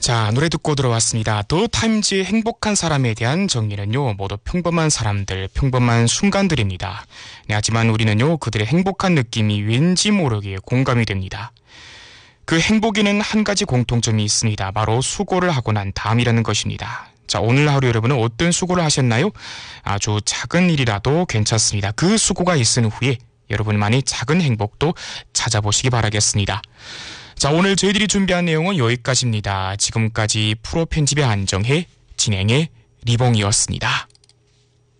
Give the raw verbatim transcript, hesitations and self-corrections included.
자, 노래 듣고 들어왔습니다. 더 타임즈의 행복한 사람에 대한 정의는요, 모두 평범한 사람들, 평범한 순간들입니다. 네, 하지만 우리는요, 그들의 행복한 느낌이 왠지 모르게 공감이 됩니다. 그 행복에는 한 가지 공통점이 있습니다. 바로 수고를 하고 난 다음이라는 것입니다. 자, 오늘 하루 여러분은 어떤 수고를 하셨나요? 아주 작은 일이라도 괜찮습니다. 그 수고가 있은 후에 여러분만의 작은 행복도 찾아보시기 바라겠습니다. 자, 오늘 저희들이 준비한 내용은 여기까지입니다. 지금까지 프로 편집의 안정혜, 진행의 리봉이었습니다.